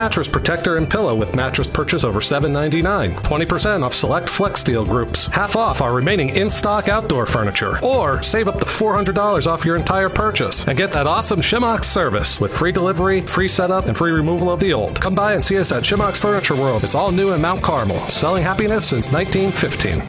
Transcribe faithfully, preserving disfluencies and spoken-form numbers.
Mattress protector and pillow with mattress purchase over seven ninety-nine. twenty percent off select FlexSteel groups. Half off our remaining in-stock outdoor furniture. Or save up to four hundred dollars off your entire purchase. And get that awesome Shimox service with free delivery, free setup, and free removal of the old. Come by and see us at Shimox Furniture World. It's all new in Mount Carmel. Selling happiness since nineteen fifteen.